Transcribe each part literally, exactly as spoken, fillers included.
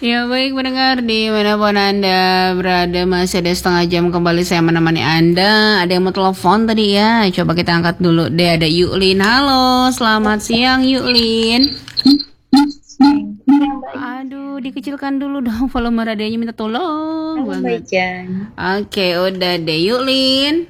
Ya baik mendengar dimanapun Anda berada, masih ada setengah jam kembali saya menemani Anda. Ada yang mau telepon tadi ya, coba kita angkat dulu deh. Ada Yuklin. Halo, selamat siang Yuklin. Aduh, dikecilkan dulu dong volume radionya, minta tolong Halo banget. Mbak. Oke, udah deh Yuklin.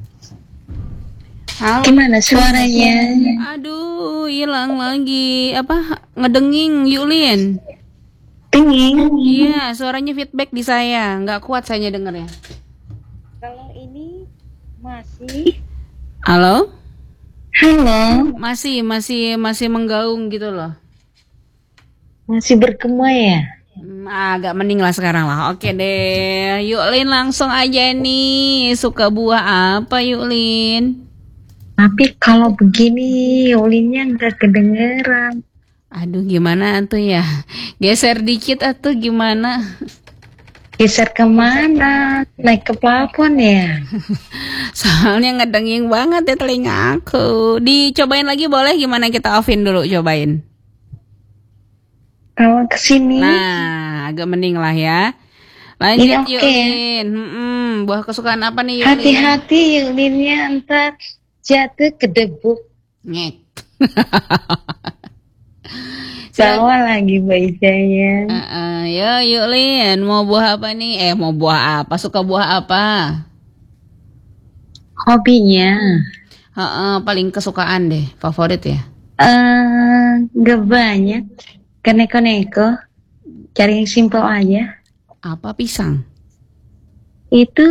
Halo. Gimana suaranya? Aduh, hilang lagi. Apa ngedenging Yuklin? Dingin. Iya, suaranya feedback di saya, nggak kuat saya dengernya. Kalau ini masih. Halo? Halo. Masih, masih, masih menggaung gitu loh. Masih bergema ya? Hmm, agak mending lah sekarang lah. Oke deh, Yuklin langsung aja nih. Suka buah apa Yuklin? Tapi kalau begini Yulinnya nggak kedengeran. Aduh, gimana tuh ya? Geser dikit atuh gimana? Geser kemana? Naik ke plafon ya? Soalnya ngedenging banget ya telinga aku. Dicobain lagi boleh, gimana kita offin dulu, cobain. Kalau kesini. Nah, agak mending lah ya. Lanjut Ini oke. Yuklin. Hmm, buah kesukaan apa nih Yuklin? Hati-hati Yulinnya ntar jatuh ke debu. Ngek. Bawa lagi bajanya. Uh, uh, yo Yuklin, mau buah apa nih? Eh, mau buah apa? Suka buah apa? Hobinya? Uh, uh, paling kesukaan deh, favorit ya? Eh, gak banyak. Ke neko-neko. Cari yang simple aja. Apa pisang? Itu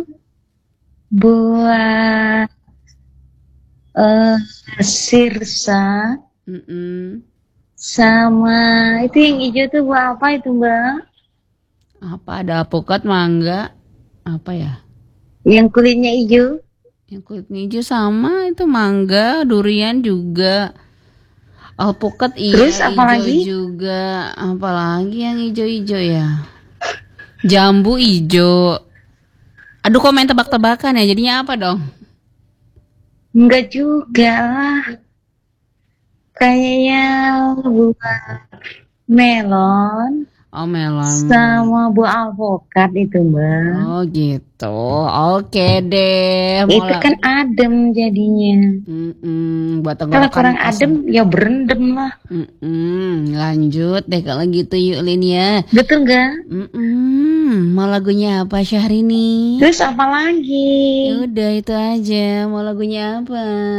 buat uh, sirsa Mm-mm. sama itu yang hijau tuh buat apa itu Mbak? Apa, ada alpukat, mangga, apa ya? Yang kulitnya hijau? Yang kulitnya hijau sama itu mangga, durian juga, alpukat iya. Terus apa hijau lagi? juga, apalagi yang hijau-hijau ya? Jambu hijau. Aduh, kok main tebak-tebakan ya? Jadinya apa dong? Enggak juga lah. Kayaknya buat melon Oh, melon. sama buah alpukat itu Mbak. Oh gitu. Oke deh. Itu Mola- kan adem jadinya. Mm-mm, buat Kalau tenggorokan kurang asam. adem ya berendam lah. Mm-mm, lanjut deh kalau gitu Yuklin ya. Betul nggak? Mm-mm, mau lagunya apa Syahrini? Terus apa lagi? Ya udah itu aja. Mau lagunya apa?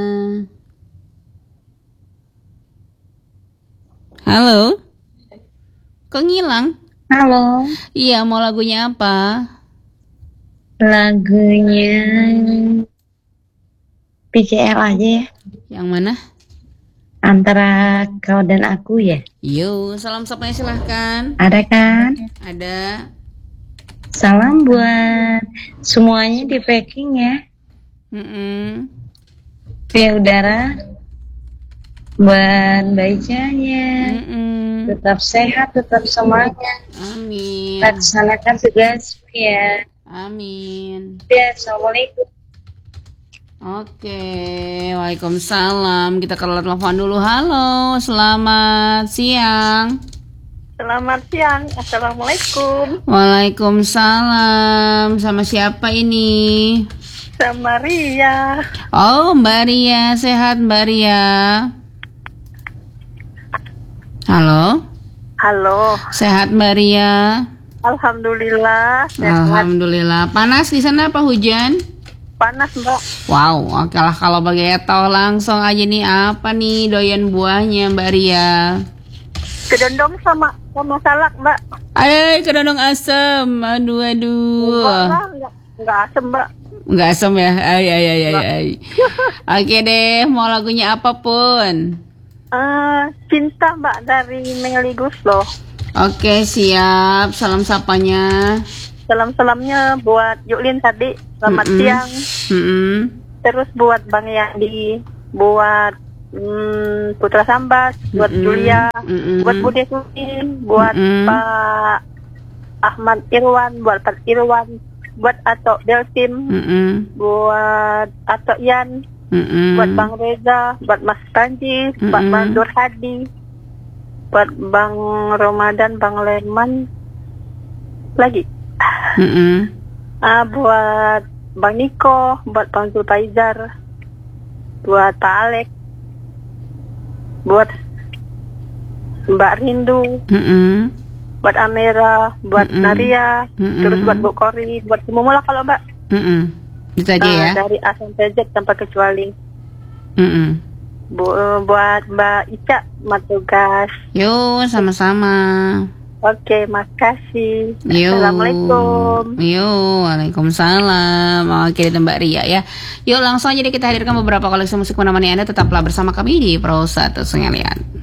Halo? Kok ngilang? Halo. Iya, mau lagunya apa? Lagunya P C L aja ya. Yang mana? Antara kau dan aku ya. Yo, salam sapanya silahkan. Ada kan? Ada. Salam buat semuanya di packing ya. Mm-mm. Via udara. Buat Baicanya. Mm-mm. Tetap sehat, tetap semangat. Amin. Laksanakan tugas ya. Amin. Ya, assalamualaikum. Oke, waalaikumsalam. Kita ke telepon dulu. Halo, selamat siang. Selamat siang, assalamualaikum. Waalaikumsalam. Sama siapa ini? Sama Ria. Oh, Mbak Ria, sehat Mbak Ria. Halo, Halo, sehat Mbak Ria. alhamdulillah. Sehat. Alhamdulillah. Panas di sana apa hujan? Panas Mbak. Wow, oke lah kalau begitu langsung aja nih, apa nih doyan buahnya Mbak Ria? Kedondong sama sama salak Mbak. Ay, kedondong asem. Aduh, aduh. Enggak lah, enggak, enggak asem Mbak. Enggak asem ya? Ay, ay, ay, ay, ay. Oke deh, mau lagunya apapun. Eh, cinta Mbak dari Meli Guslo. Oke, siap. Salam sapanya. Salam-salamnya buat Yuklin tadi. Selamat Mm-mm. siang. Mm-mm. Terus buat Bang Yandi, buat mm, Putra Sambas, buat Mm-mm. Julia, Mm-mm. buat Bude Sutin, buat Mm-mm. Pak Ahmad Irwan, buat Pak Irwan, buat Atok Deltim, Mm-mm. buat Atok Yan, Mm-mm. buat Bang Reza, buat Mas Panji, buat Mm-mm. Bang Nur Hadi, buat Bang Ramadan, Bang Leman, lagi. Mm-mm. Ah, buat Bang Niko, buat Bang Zulfaizar, buat Pak Alex, buat Mbak Rindu, Mm-mm. buat Amira, buat Mm-mm. Naria, Mm-mm. terus buat Bu Kori, buat semua kalau Mbak. Mm-mm. Itu aja Ah, ya. dari A sampai Z tanpa kecuali. Mm-mm. Bu, buat Mbak Ica, matugas. Yuk, sama-sama. Oke, makasih. Yuk. Assalamualaikum. Yuk, waalaikumsalam. Oke, itu Mbak Ria ya. Yuk, langsung aja deh kita hadirkan beberapa koleksi musik menemani Anda. Tetaplah bersama kami di Pro satu Sengelian.